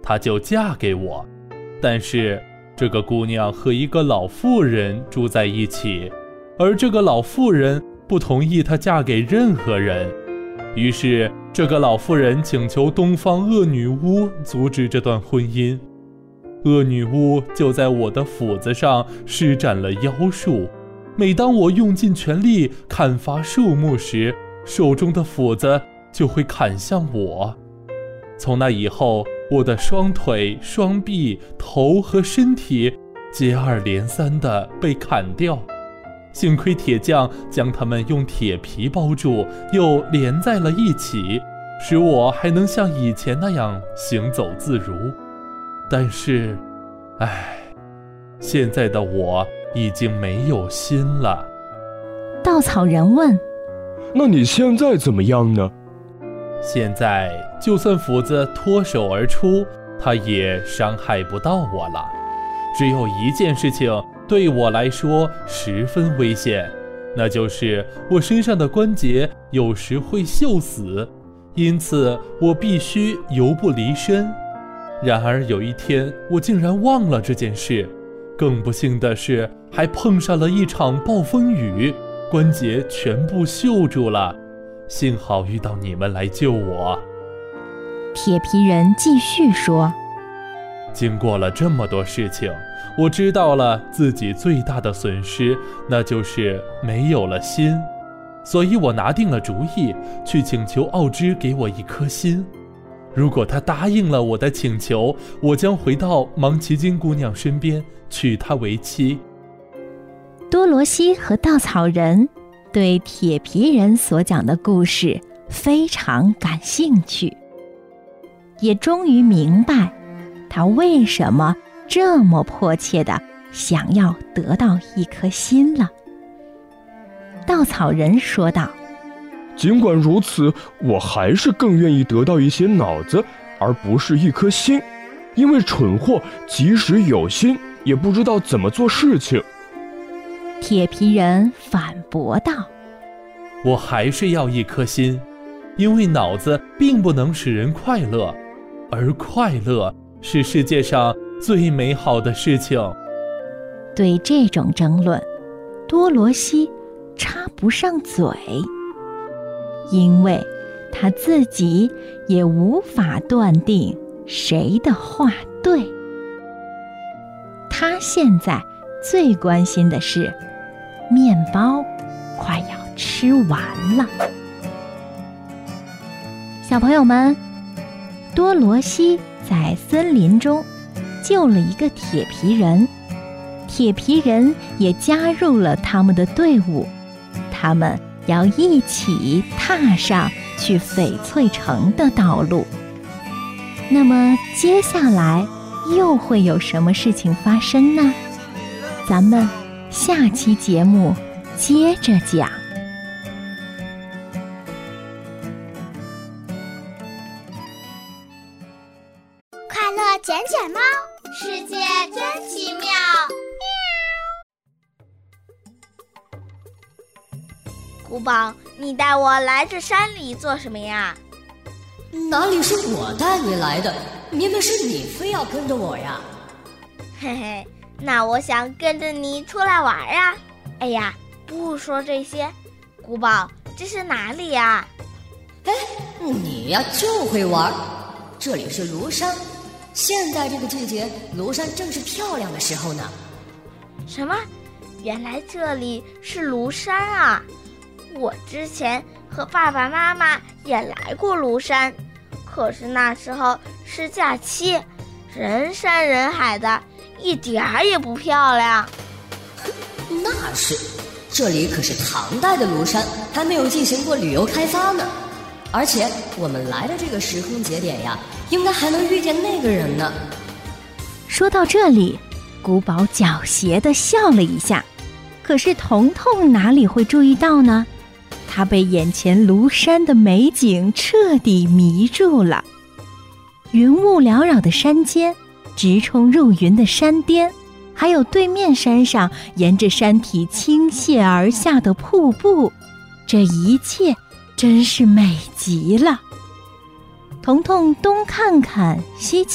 她就嫁给我。但是这个姑娘和一个老妇人住在一起，而这个老妇人不同意她嫁给任何人。于是这个老妇人请求东方恶女巫阻止这段婚姻。恶女巫就在我的斧子上施展了妖术，每当我用尽全力砍伐树木时，手中的斧子就会砍向我。从那以后，我的双腿、双臂、头和身体接二连三地被砍掉。幸亏铁匠将它们用铁皮包住，又连在了一起，使我还能像以前那样行走自如。但是，现在的我已经没有心了。 稻草人问： 那你现在怎么样呢？ 现在就算斧子脱手而出，它也伤害不到我了。只有一件事情对我来说十分危险，那就是我身上的关节有时会锈死，因此我必须油不离身。然而有一天，我竟然忘了这件事，更不幸的是，还碰上了一场暴风雨，关节全部锈住了。幸好遇到你们来救我。 铁皮人继续说： 经过了这么多事情，我知道了自己最大的损失，那就是没有了心。所以我拿定了主意，去请求奥芝给我一颗心。如果他答应了我的请求，我将回到芒奇金姑娘身边，娶她为妻。 多罗西和稻草人对铁皮人所讲的故事非常感兴趣，也终于明白他为什么这么迫切地想要得到一颗心了。稻草人说道： 尽管如此，我还是更愿意得到一些脑子，而不是一颗心，因为蠢货即使有心，也不知道怎么做事情。 铁皮人反驳道： 我还是要一颗心，因为脑子并不能使人快乐，而快乐是世界上最美好的事情。 对这种争论，多罗西插不上嘴，因为他自己也无法断定谁的话对。他现在最关心的是，面包快要吃完了。小朋友们，多罗西在森林中救了一个铁皮人，铁皮人也加入了他们的队伍，他们要一起踏上去翡翠城的道路。那么接下来又会有什么事情发生呢？咱们下期节目接着讲。 快乐捡捡猫，世界真奇妙。古堡，你带我来这山里做什么呀？ 哪里是我带你来的，明明是你非要跟着我呀。 嘿嘿，那我想跟着你出来玩啊。哎呀，不说这些，古堡，这是哪里呀？ 哎，你呀就会玩。这里是庐山，现在这个季节，庐山正是漂亮的时候呢。 什么？原来这里是庐山啊！我之前和爸爸妈妈也来过庐山，可是那时候是假期，人山人海的，一点儿也不漂亮。 那是，这里可是唐代的庐山，还没有进行过旅游开发呢。而且我们来的这个时空节点呀，应该还能遇见那个人呢。 说到这里，古堡狡黠地笑了一下，可是彤彤哪里会注意到呢？他被眼前庐山的美景彻底迷住了。云雾缭绕的山间，直冲入云的山巅，还有对面山上沿着山体倾泻而下的瀑布，这一切真是美极了。彤彤东看看西